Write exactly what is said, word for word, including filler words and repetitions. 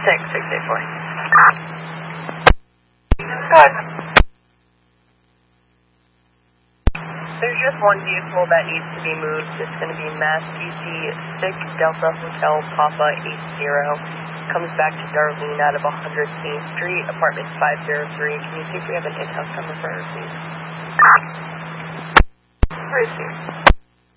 six, six eight four. Good. There's just one vehicle that needs to be moved. It's going to be Mass G C six Delta Hotel Papa eight zero. Comes back to Darlene out of one hundred King Street, apartment five zero three. Can you see if we have an in-house number for her, please? Where is she?